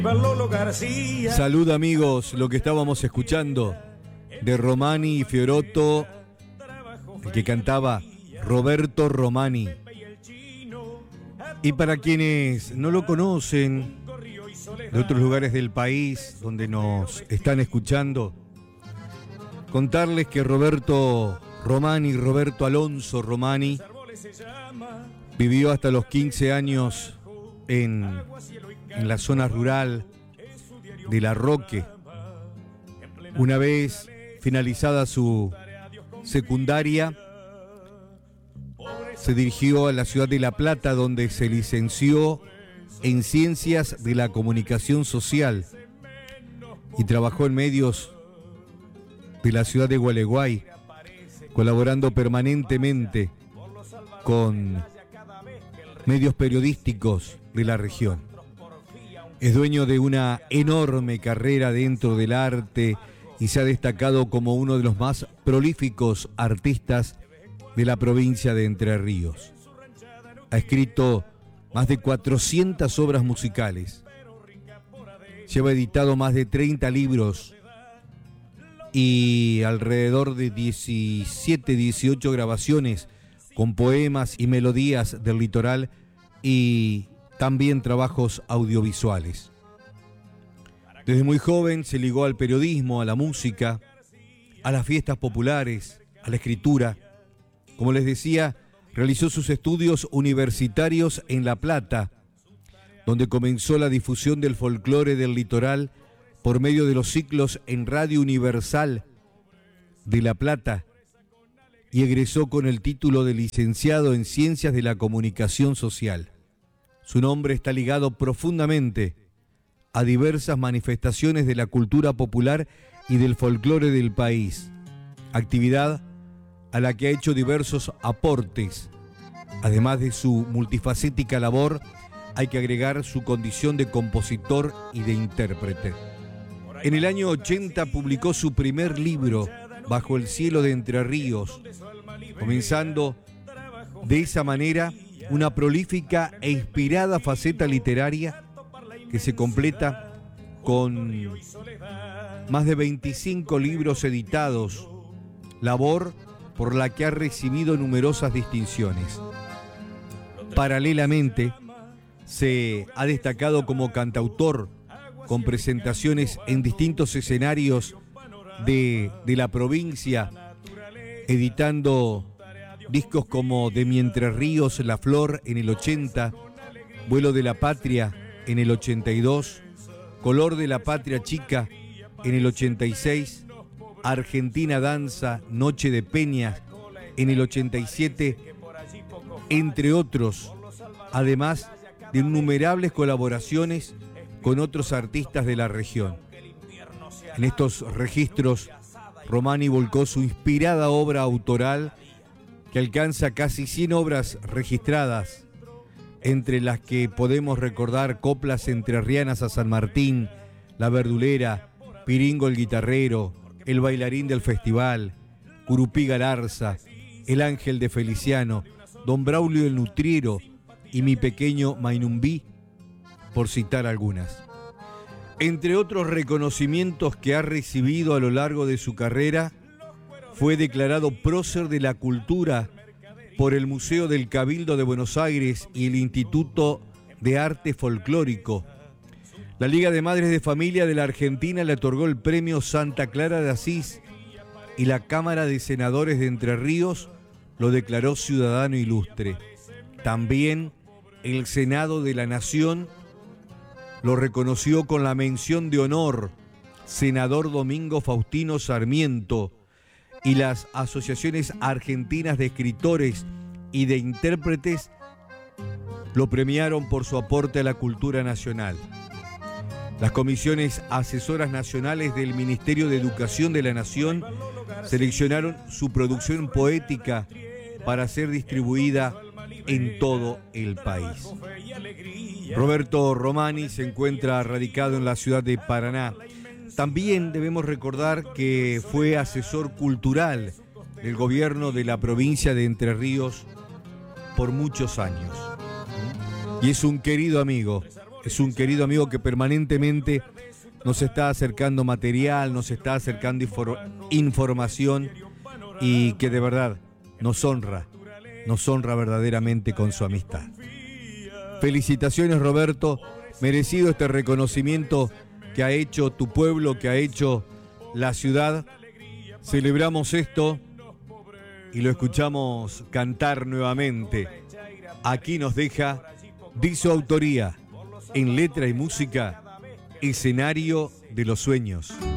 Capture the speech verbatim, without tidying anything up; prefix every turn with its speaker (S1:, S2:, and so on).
S1: Salud amigos, lo que estábamos escuchando de Romani y Fiorotto, el que cantaba Roberto Romani. Y para quienes no lo conocen, de otros lugares del país donde nos están escuchando, contarles que Roberto Romani, Roberto Alonso Romani, vivió hasta los quince años en, en la zona rural de La Roque. Una vez finalizada su secundaria, se dirigió a la ciudad de La Plata, donde se licenció en Ciencias de la Comunicación Social y trabajó en medios de la ciudad de Gualeguay, colaborando permanentemente con medios periodísticos de la región. Es dueño de una enorme carrera dentro del arte y se ha destacado como uno de los más prolíficos artistas de la provincia de Entre Ríos. Ha escrito más de cuatrocientas obras musicales, lleva editado más de treinta libros y alrededor de diecisiete, dieciocho grabaciones con poemas y melodías del litoral y también trabajos audiovisuales. Desde muy joven se ligó al periodismo, a la música, a las fiestas populares, a la escritura. Como les decía, realizó sus estudios universitarios en La Plata, donde comenzó la difusión del folclore del litoral por medio de los ciclos en Radio Universal de La Plata, y egresó con el título de licenciado en Ciencias de la Comunicación Social. Su nombre está ligado profundamente a diversas manifestaciones de la cultura popular y del folclore del país, actividad a la que ha hecho diversos aportes. Además de su multifacética labor, hay que agregar su condición de compositor y de intérprete. En el año ochenta publicó su primer libro, Bajo el cielo de Entre Ríos, comenzando de esa manera una prolífica e inspirada faceta literaria que se completa con más de veinticinco libros editados, labor por la que ha recibido numerosas distinciones. Paralelamente, se ha destacado como cantautor con presentaciones en distintos escenarios de, de la provincia, editando discos como De mi Entre Ríos, La Flor en el ochenta, Vuelo de la Patria en el ochenta y dos, Color de la Patria Chica en el ochenta y seis, Argentina Danza, Noche de Peñas en el ochenta y siete, entre otros, además de innumerables colaboraciones con otros artistas de la región. En estos registros, Romani volcó su inspirada obra autoral que alcanza casi cien obras registradas, entre las que podemos recordar coplas entrerrianas a San Martín, La Verdulera, Piringo el Guitarrero, El Bailarín del Festival, Curupí Galarza, El Ángel de Feliciano, Don Braulio el Nutriero y Mi Pequeño Mainumbí, por citar algunas. Entre otros reconocimientos que ha recibido a lo largo de su carrera, fue declarado prócer de la cultura por el Museo del Cabildo de Buenos Aires y el Instituto de Arte Folclórico. La Liga de Madres de Familia de la Argentina le otorgó el premio Santa Clara de Asís y la Cámara de Senadores de Entre Ríos lo declaró ciudadano ilustre. También el Senado de la Nación lo reconoció con la mención de honor Senador Domingo Faustino Sarmiento, y las asociaciones argentinas de escritores y de intérpretes lo premiaron por su aporte a la cultura nacional. Las comisiones asesoras nacionales del Ministerio de Educación de la Nación seleccionaron su producción poética para ser distribuida en todo el país. Roberto Romani se encuentra radicado en la ciudad de Paraná. También debemos recordar que fue asesor cultural del gobierno de la provincia de Entre Ríos por muchos años. Y es un querido amigo Es un querido amigo que permanentemente nos está acercando material, nos está acercando infor- información y que de verdad nos honra, nos honra verdaderamente con su amistad. Felicitaciones, Roberto, merecido este reconocimiento que ha hecho tu pueblo, que ha hecho la ciudad. Celebramos esto y lo escuchamos cantar nuevamente. Aquí nos deja, de su autoría, en letra y música, Escenario de los Sueños.